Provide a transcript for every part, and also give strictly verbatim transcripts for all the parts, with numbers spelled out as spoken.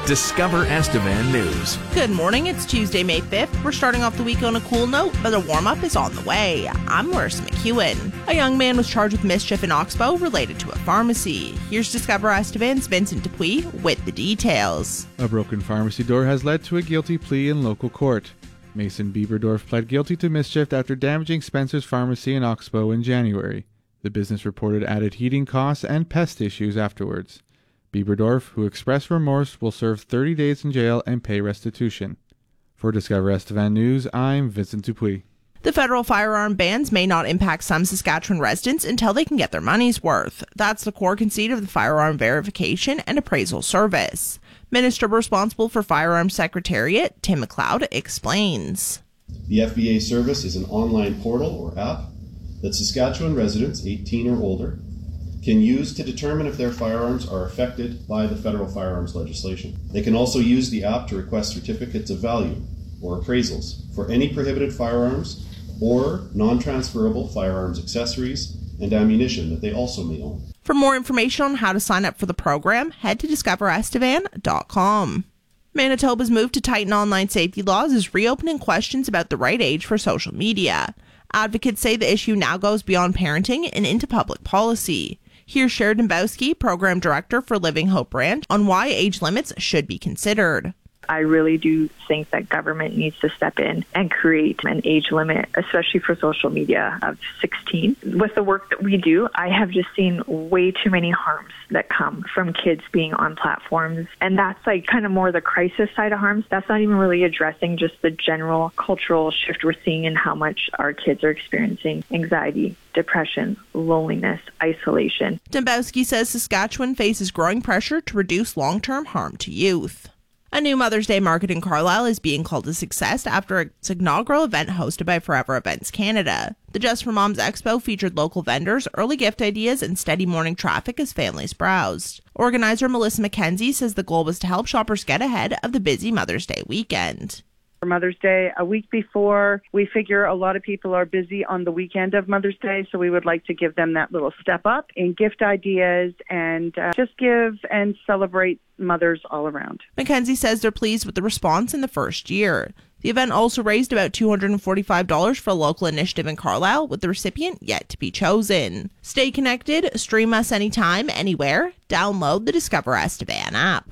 Discover Estevan News. Good morning, it's Tuesday, May fifth. We're starting off the week on a cool note, but a warm-up is on the way. I'm Larissa McEwen. A young man was charged with mischief in Oxbow related to a pharmacy. Here's Discover Estevan's Vincent Dupuis with the details. A broken pharmacy door has led to a guilty plea in local court. Mason Bieberdorf pled guilty to mischief after damaging Spencer's Pharmacy in Oxbow in January. The business reported added heating costs and pest issues afterwards. Bieberdorf, who expressed remorse, will serve thirty days in jail and pay restitution. For Discover Estevan News, I'm Vincent Dupuis. The federal firearm bans may not impact some Saskatchewan residents until they can get their money's worth. That's the core conceit of the Firearm Verification and Appraisal Service. Minister responsible for Firearms Secretariat, Tim McLeod, explains. The F B A service is an online portal or app that Saskatchewan residents eighteen or older can use to determine if their firearms are affected by the federal firearms legislation. They can also use the app to request certificates of value or appraisals for any prohibited firearms or non-transferable firearms accessories and ammunition that they also may own. For more information on how to sign up for the program, head to discover estevan dot com. Manitoba's move to tighten online safety laws is reopening questions about the right age for social media. Advocates say the issue now goes beyond parenting and into public policy. Here's Sheridan Bowski, Program Director for Living Hope Branch, on why age limits should be considered. I really do think that government needs to step in and create an age limit, especially for social media, of sixteen. With the work that we do, I have just seen way too many harms that come from kids being on platforms. And that's like kind of more the crisis side of harms. That's not even really addressing just the general cultural shift we're seeing in how much our kids are experiencing anxiety, depression, loneliness, isolation. Dembowski says Saskatchewan faces growing pressure to reduce long-term harm to youth. A new Mother's Day market in Carlisle is being called a success after its inaugural event hosted by Forever Events Canada. The Just for Moms Expo featured local vendors, early gift ideas, and steady morning traffic as families browsed. Organizer Melissa McKenzie says the goal was to help shoppers get ahead of the busy Mother's Day weekend. For Mother's Day, a week before, we figure a lot of people are busy on the weekend of Mother's Day, so we would like to give them that little step up in gift ideas and uh, just give and celebrate mothers all around. McKenzie says they're pleased with the response in the first year. The event also raised about two hundred forty-five dollars for a local initiative in Carlisle, with the recipient yet to be chosen. Stay connected, stream us anytime, anywhere. Download the Discover Estevan app.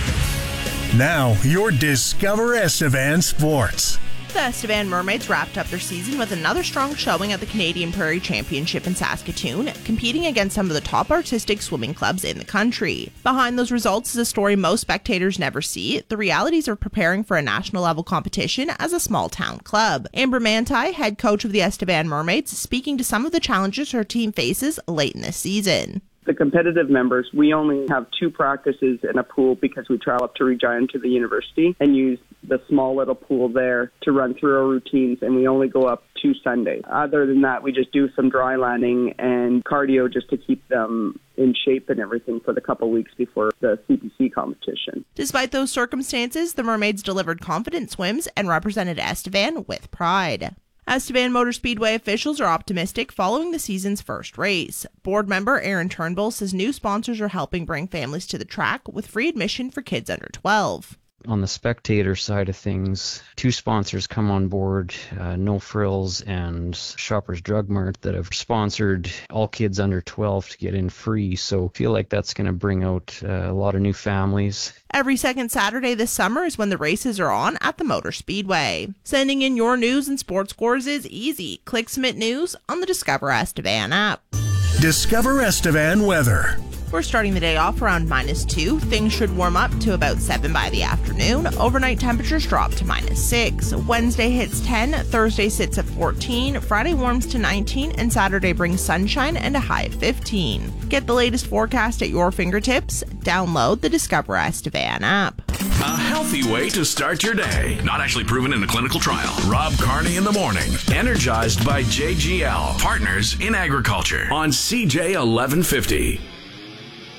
Now, your Discover Estevan Sports. The Estevan Mermaids wrapped up their season with another strong showing at the Canadian Prairie Championship in Saskatoon, competing against some of the top artistic swimming clubs in the country. Behind those results is a story most spectators never see, the realities of preparing for a national level competition as a small town club. Amber Manti, head coach of the Estevan Mermaids, speaking to some of the challenges her team faces late in this season. The competitive members, we only have two practices in a pool because we travel up to Regina to the university and use the small little pool there to run through our routines, and we only go up two Sundays. Other than that, we just do some dry landing and cardio just to keep them in shape and everything for the couple weeks before the C P C competition. Despite those circumstances, the Mermaids delivered confident swims and represented Estevan with pride. Estevan Motor Speedway officials are optimistic following the season's first race. Board member Aaron Turnbull says new sponsors are helping bring families to the track with free admission for kids under twelve. On the spectator side of things, two sponsors come on board, uh, No Frills and Shoppers Drug Mart, that have sponsored all kids under twelve to get in free. So I feel like that's going to bring out uh, a lot of new families. Every second Saturday this summer is when the races are on at the Motor Speedway. Sending in your news and sports scores is easy. Click Submit News on the Discover Estevan app. Discover Estevan weather. We're starting the day off around minus two. Things should warm up to about seven by the afternoon. Overnight temperatures drop to minus six. Wednesday hits ten, Thursday sits at fourteen, Friday warms to nineteen, and Saturday brings sunshine and a high of fifteen. Get the latest forecast at your fingertips. Download the Discover Estevan app. A healthy way to start your day. Not actually proven in a clinical trial. Rob Carney in the morning. Energized by J G L, Partners in Agriculture, on C J eleven fifty.